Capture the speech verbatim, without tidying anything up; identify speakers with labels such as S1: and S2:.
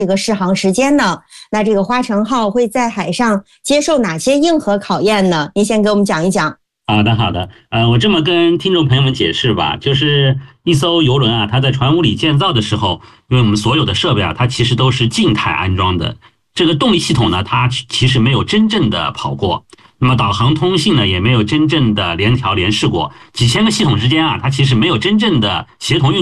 S1: 这个试航时间呢？那这个花城号会在海上接受哪些硬核考验呢？您先给我们讲一讲。
S2: 好的，好的，呃，我这么跟听众朋友们解释吧，就是一艘邮轮啊，它在船坞里建造的时候，因为我们所有的设备啊，它其实都是静态安装的，这个动力系统呢，它其实没有真正的跑过，那么导航通信呢，也没有真正的联调联试过，几千个系统之间啊，它其实没有真正的协同运